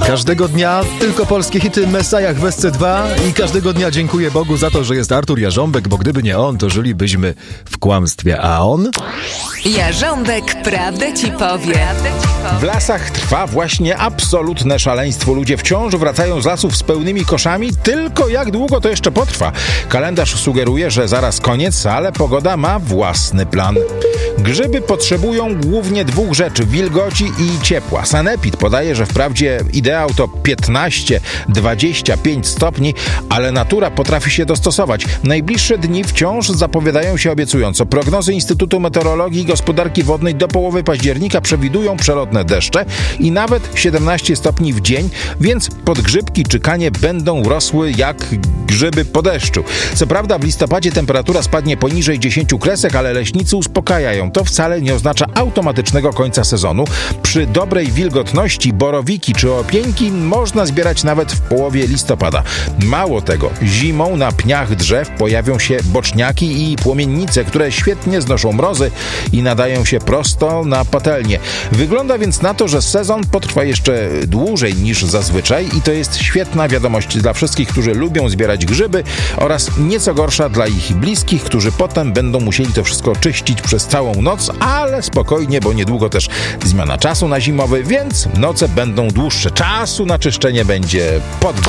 Każdego dnia tylko polskie hity Mesajach w SC2 i każdego dnia dziękuję Bogu za to, że jest Artur Jarząbek, bo gdyby nie on, to żylibyśmy w kłamstwie, a on? Jarząbek prawdę ci powie. W lasach trwa właśnie absolutne szaleństwo. Ludzie wciąż wracają z lasów z pełnymi koszami, tylko jak długo to jeszcze potrwa? Kalendarz sugeruje, że zaraz koniec, ale pogoda ma własny plan. Grzyby potrzebują głównie dwóch rzeczy: wilgoci i ciepła. Sanepid podaje, że wprawdzie ideał to 15-25 stopni, ale natura potrafi się dostosować. Najbliższe dni wciąż zapowiadają się obiecująco. Prognozy Instytutu Meteorologii i Gospodarki Wodnej do połowy października przewidują przelotne deszcze i nawet 17 stopni w dzień, więc podgrzybki czy kanie będą rosły jak grzyby po deszczu. Co prawda w listopadzie temperatura spadnie poniżej 10 kresek, ale leśnicy uspokajają. To wcale nie oznacza automatycznego końca sezonu. Przy dobrej wilgotności borowiki czy opieńki można zbierać nawet w połowie listopada. Mało tego, zimą na pniach drzew pojawią się boczniaki i płomiennice, które świetnie znoszą mrozy i nadają się prosto na patelnię. Wygląda więc na to, że sezon potrwa jeszcze dłużej niż zazwyczaj i to jest świetna wiadomość dla wszystkich, którzy lubią zbierać grzyby oraz nieco gorsza dla ich bliskich, którzy potem będą musieli to wszystko czyścić przez całą noc, ale spokojnie, bo niedługo też zmiana czasu na zimowy, więc noce będą dłuższe. Czasu na czyszczenie będzie pod